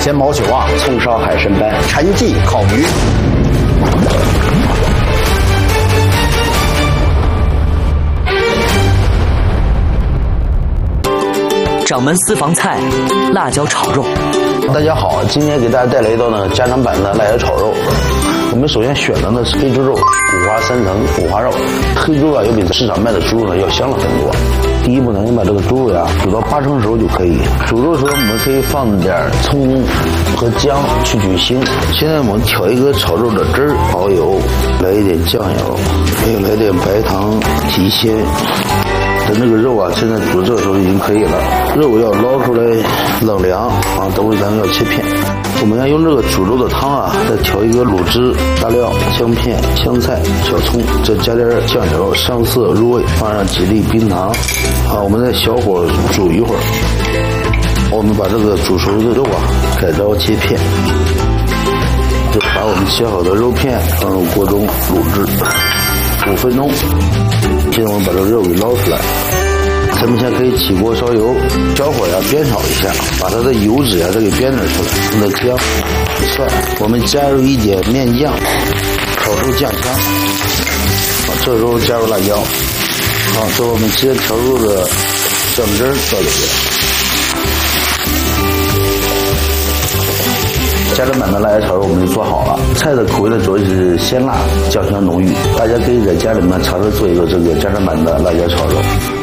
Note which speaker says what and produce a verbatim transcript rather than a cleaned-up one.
Speaker 1: 鲜毛球啊，
Speaker 2: 葱烧海参斑，
Speaker 1: 陈记烤鱼。
Speaker 3: 掌门私房菜，辣椒炒肉。
Speaker 2: 大家好，今天给大家带来一道呢家常版的辣椒炒肉。我们首先选的呢是黑猪肉，五花三层五花肉。黑猪肉啊，要比市场卖的猪肉呢要香了很多。第一步呢，你把这个猪肉呀煮到八成熟就可以。煮肉的时候，我们可以放点葱和姜去去腥。现在我们调一个炒肉的汁儿，蚝油，来一点酱油，还有来点白糖提鲜。等这个肉啊，现在煮这个时候已经可以了。肉要捞出来冷凉啊，等会咱们要切片。我们要用这个煮肉的汤啊，再调一个卤汁、大料、姜片、香菜、小葱，再加点酱油，上色入味，放上几粒冰糖。好，我们再小火煮一会儿。我们把这个煮熟的肉啊，改刀切片，就把我们切好的肉片放入锅中卤制五分钟。现在我们把这个肉给捞出来，咱们现在可以起锅烧油，小火呀煸炒一下，把它的油脂呀再给煸炒出来。那姜、蒜，我们加入一点面酱，炒出酱香。啊，这时候加入辣椒。好，这我们直接调入的酱汁倒里边。家常版的辣椒炒肉我们就做好了，菜的口味呢主要是鲜辣，酱香浓郁，大家可以在家里面尝试做一个这个家常版的辣椒炒肉。